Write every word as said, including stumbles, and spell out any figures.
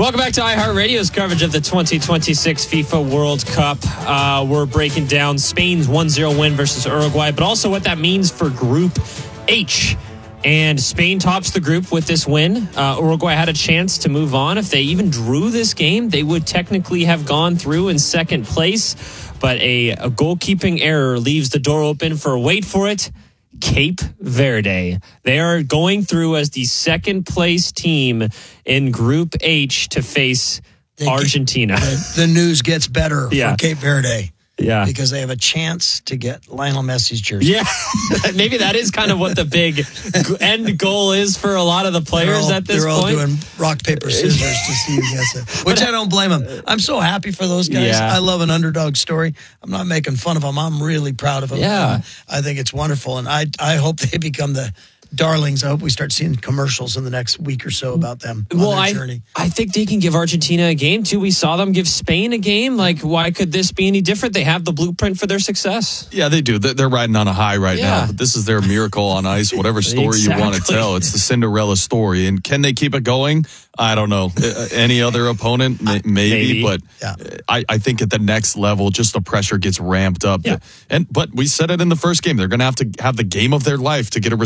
Welcome back to iHeartRadio's coverage of the twenty twenty-six FIFA World Cup. Uh, we're breaking down Spain's one zero win versus Uruguay, but also what that means for Group H. And Spain tops the group with this win. Uh, Uruguay had a chance to move on. If they even drew this game, they would technically have gone through in second place. But a, a goalkeeping error leaves the door open for, wait for it, Cape Verde. They are going through as the second place team in Group H to face they Argentina. Get, the, the news gets better yeah. for Cape Verde. Yeah. Because they have a chance to get Lionel Messi's jersey. Yeah. Maybe that is kind of what the big end goal is for a lot of the players all, at this they're point. They're all doing rock, paper, scissors to see who gets it. Which I don't blame them. I'm so happy for those guys. Yeah. I love an underdog story. I'm not making fun of them. I'm really proud of them. Yeah. I think it's wonderful. And I, I hope they become the darlings. I hope we start seeing commercials in the next week or so about them on well, their I, journey. I think they can give Argentina a game, too. We saw them give Spain a game. Like, why could this be any different? They have the blueprint for their success. Yeah, they do. They're riding on a high right yeah. now. But this is their miracle on ice, whatever story exactly. you want to tell. It's the Cinderella story. And can they keep it going? I don't know. Any other opponent? Maybe. Maybe. But yeah. I, I think at the next level, just the pressure gets ramped up. Yeah. And But we said it in the first game. They're going to have to have the game of their life to get a